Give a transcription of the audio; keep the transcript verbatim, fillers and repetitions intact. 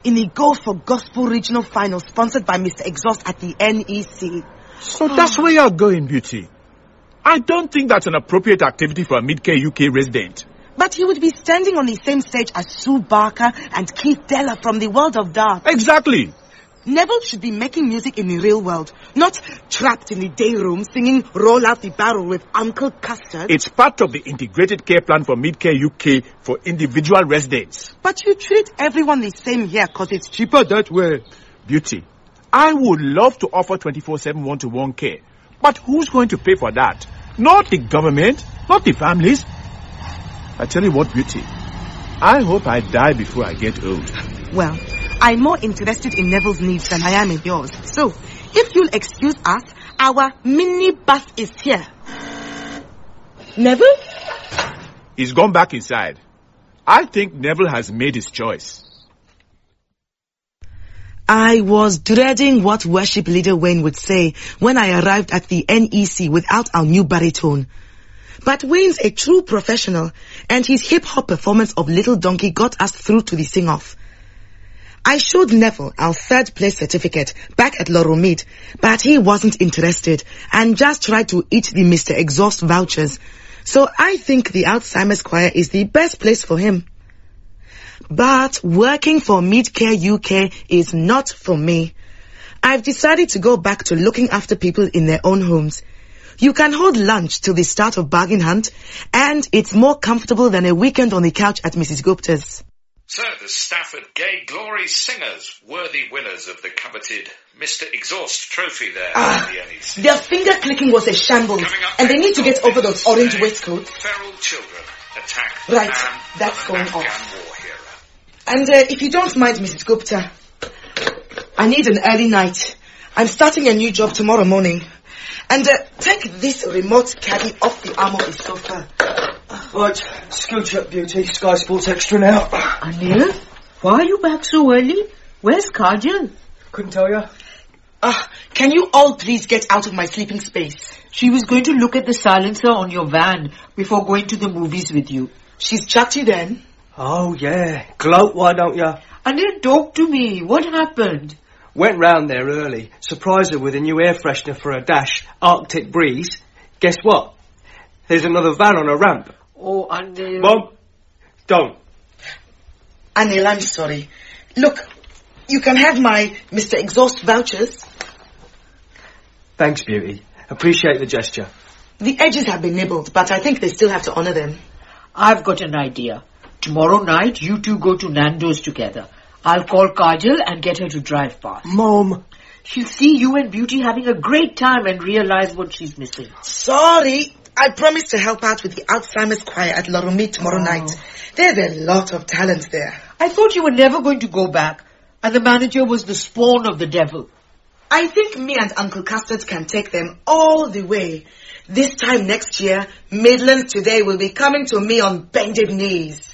in the Go for Gospel Regional Final sponsored by Mister Exhaust at the N E C. So that's where you're going, Beauty. I don't think that's an appropriate activity for a Mid-Care U K resident. But he would be standing on the same stage as Sue Barker and Keith Della from the world of dark. Exactly. Neville should be making music in the real world, not trapped in the day room singing Roll Out the Barrel with Uncle Custard. It's part of the integrated care plan for Mid-Care U K for individual residents. But you treat everyone the same here because it's cheaper that way. Beauty, I would love to offer twenty-four seven one-to-one care. But who's going to pay for that? Not the government, not the families. I tell you what, Beauty, I hope I die before I get old. Well, I'm more interested in Neville's needs than I am in yours. So, if you'll excuse us, our mini bus is here. Neville? He's gone back inside. I think Neville has made his choice. I was dreading what worship leader Wayne would say when I arrived at the N E C without our new baritone. But Wayne's a true professional, and his hip-hop performance of Little Donkey got us through to the sing-off. I showed Neville our third place certificate back at Laurel Mead, but he wasn't interested and just tried to eat the Mister Exhaust vouchers. So I think the Alzheimer's Choir is the best place for him. But working for Mid-Care U K is not for me. I've decided to go back to looking after people in their own homes. You can hold lunch till the start of Bargain Hunt, and it's more comfortable than a weekend on the couch at Missus Gupta's. So, the Stafford Gay Glory Singers, worthy winners of the coveted Mister Exhaust trophy there Ah, at the N E C. Their finger clicking was a shambles, and they need to get over those orange waistcoats. Feral children attack Right, man that's of going an Afghan off. war hero. And uh, if you don't mind, Missus Gupta, I need an early night. I'm starting a new job tomorrow morning. And uh, take this remote caddy off the arm of the sofa. Right, scooch up, Beauty. Sky Sports Extra now. Anil, why are you back so early? Where's Kajal? Couldn't tell you. Ah, can you all please get out of my sleeping space? She was going to look at the silencer on your van before going to the movies with you. She's chatty then. Oh, yeah. Gloat, why don't you? Anil, talk to me. What happened? Went round there early. Surprised her with a new air freshener for a dash. Arctic breeze. Guess what? There's another van on a ramp. Oh, Anil. Mom, don't. Anil, I'm sorry. Look, you can have my Mister Exhaust vouchers. Thanks, Beauty. Appreciate the gesture. The edges have been nibbled, but I think they still have to honour them. I've got an idea. Tomorrow night, you two go to Nando's together. I'll call Kajal and get her to drive past. Mom. She'll see you and Beauty having a great time and realize what she's missing. Sorry, I promised to help out with the Alzheimer's Choir at Laurel Mead tomorrow Oh. night. There's a lot of talent there. I thought you were never going to go back, and the manager was the spawn of the devil. I think me and Uncle Custard can take them all the way. This time next year, Midlands Today will be coming to me on bended knees.